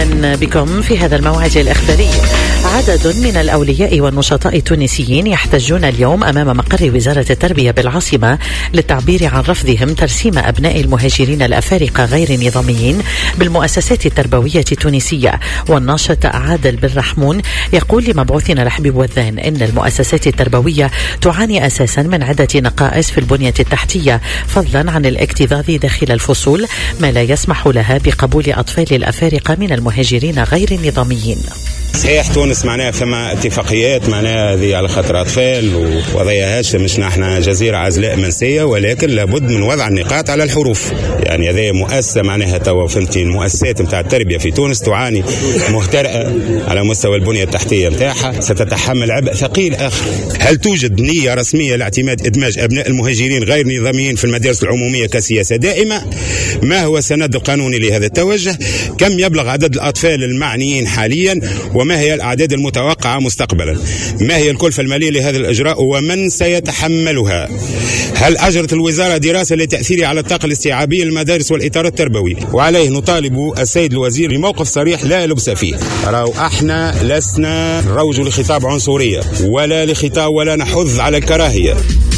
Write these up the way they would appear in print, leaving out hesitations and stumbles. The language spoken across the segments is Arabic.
أهلا بكم في هذا الموعد الإخباري. عدد من الأولياء والنشطاء التونسيين يحتجون اليوم أمام مقر وزارة التربية بالعاصمة للتعبير عن رفضهم ترسيم أبناء المهاجرين الأفارقة غير نظاميين بالمؤسسات التربوية التونسية. والناشط عادل بن رحمون يقول لمبعوثنا لحبيب وذان إن المؤسسات التربوية تعاني أساسا من عدة نقائص في البنية التحتية، فضلا عن الاكتظاظ داخل الفصول، ما لا يسمح لها بقبول أطفال الأفارقة من المهاجرين غير النظاميين. صحيح تونس معناها فما اتفاقيات معناها هذه على خاطر أطفال وضيهاش، مش نحن جزيرة عزلاء منسية، ولكن لابد من وضع النقاط على الحروف. يعني هذه مؤسسة معناها توا فهمتي المؤسسات متاع التربية في تونس تعاني مهترئة على مستوى البنية التحتية متاعها، ستتحمل عبء ثقيل آخر. هل توجد نية رسمية لاعتماد إدماج أبناء المهاجرين غير نظاميين في المدارس العمومية كسياسة دائمة؟ ما هو السند القانوني لهذا التوجه؟ كم يبلغ عدد الأطفال المعنيين حاليا؟ وما هي الأعداد المتوقعة مستقبلا؟ ما هي الكلفة المالية لهذا الإجراء ومن سيتحملها؟ هل أجرت الوزارة دراسة لتأثير على الطاقة الاستيعابية للمدارس والإطار التربوي؟ وعليه نطالب السيد الوزير بموقف صريح لا لبس فيه. راو احنا لسنا نروج لخطاب عنصرية ولا لخطاب ولا نحض على الكراهية.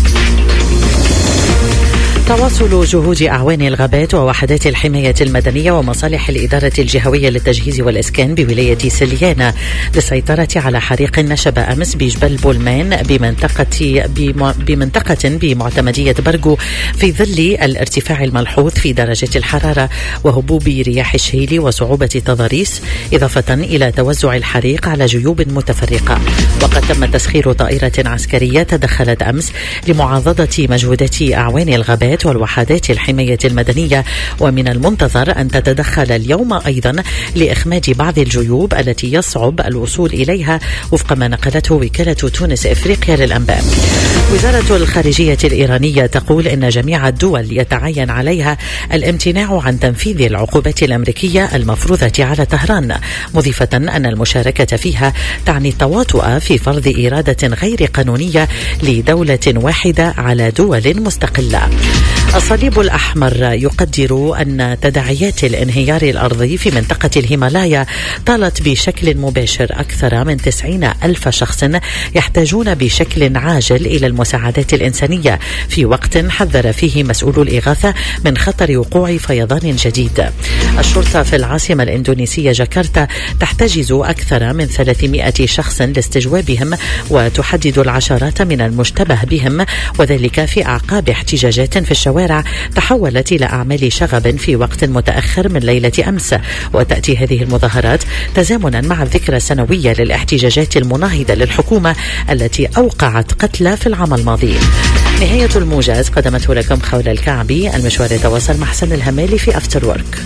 تواصل جهود أعوان الغابات ووحدات الحماية المدنية ومصالح الإدارة الجهوية للتجهيز والإسكان بولاية سليانة للسيطرة على حريق نشب أمس بجبل بولمان بمنطقة بمعتمدية برغو في ظل الارتفاع الملحوظ في درجة الحرارة وهبوب رياح الشيل وصعوبة تضاريس، إضافة إلى توزع الحريق على جيوب متفرقة. وقد تم تسخير طائرة عسكرية تدخلت أمس لمعاضدة مجهودات أعوان الغابات والوحدات الحماية المدنية، ومن المنتظر أن تتدخل اليوم أيضا لإخماد بعض الجيوب التي يصعب الوصول إليها، وفق ما نقلته وكالة تونس إفريقيا للأنباء. وزارة الخارجية الإيرانية تقول إن جميع الدول يتعين عليها الامتناع عن تنفيذ العقوبات الأمريكية المفروضة على طهران، مضيفة أن المشاركة فيها تعني التواطؤ في فرض إرادة غير قانونية لدولة واحدة على دول مستقلة. الصليب الأحمر يقدر أن تداعيات الانهيار الأرضي في منطقة الهيمالايا طالت بشكل مباشر أكثر من 90,000 شخص يحتاجون بشكل عاجل إلى المساعدات الإنسانية، في وقت حذر فيه مسؤولو الإغاثة من خطر وقوع فيضان جديد. الشرطة في العاصمة الإندونيسية جاكرتا تحتجز أكثر من 300 شخص لاستجوابهم، وتحدد العشرات من المشتبه بهم، وذلك في أعقاب احتجاجات في الشوارع تحولت إلى أعمال شغب في وقت متأخر من ليلة أمس. وتأتي هذه المظاهرات تزامنا مع الذكرى السنوية للاحتجاجات المناهضة للحكومة التي أوقعت قتلى في العام الماضي. نهاية الموجز قدمته لكم خولة الكعبي. المشوار يتواصل مع حسن الهمالي في أفتر وورك.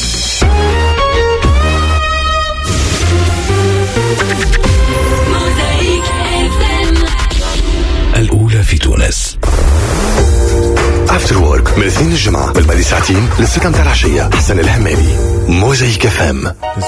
الأولى في تونس. افتر وورك من الاثنين الجمعة بالبالي ساعتين للستة متاع العشية. حسن الهمالي، موزايك FM.